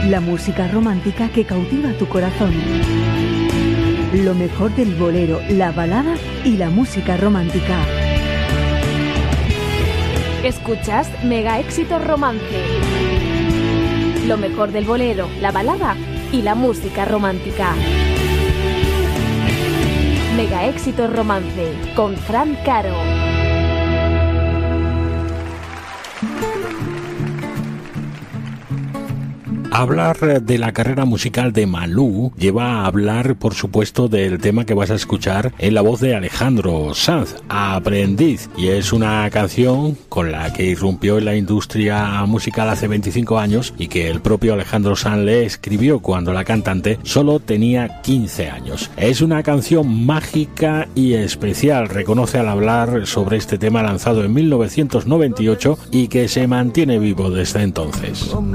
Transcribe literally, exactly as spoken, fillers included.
La música romántica que cautiva tu corazón. Lo mejor del bolero, la balada y la música romántica. Escuchas Mega Éxitos Romance. Lo mejor del bolero, la balada y la música romántica. Mega Éxitos Romance con Fran Caro. Hablar de la carrera musical de Malú lleva a hablar, por supuesto, del tema que vas a escuchar en la voz de Alejandro Sanz, Aprendiz, y es una canción con la que irrumpió en la industria musical hace veinticinco años y que el propio Alejandro Sanz le escribió cuando la cantante solo tenía quince años. Es una canción mágica y especial, reconoce al hablar sobre este tema lanzado en mil novecientos noventa y ocho y que se mantiene vivo desde entonces.